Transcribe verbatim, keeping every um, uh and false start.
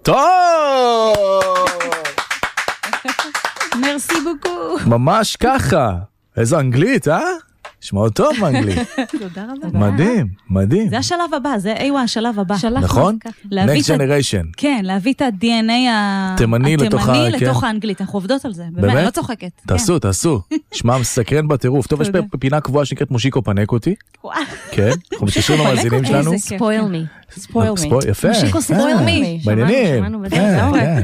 טוב! מרסי בוקו. ממש ככה. איזו אנגלית, אה? שמעו טוב באנגלית. תודה רבה. מדהים, מדהים. זה השלב הבא, זה איווה השלב הבא. נכון? Next Generation. כן, להביא את ה-די אן איי התימני לתוך האנגלית. אנחנו עובדות על זה. באמת? אני לא צוחקת. תעשו, תעשו. שמע, מסקרן בטירוף. טוב, יש פינה קבועה שנקראת מושיקו פנק אותי. כן, אנחנו מתקשרים למאזינים שלנו. ספויל מי. ספויל מי. יפה. מושיקו ספויל מי. מעניינים.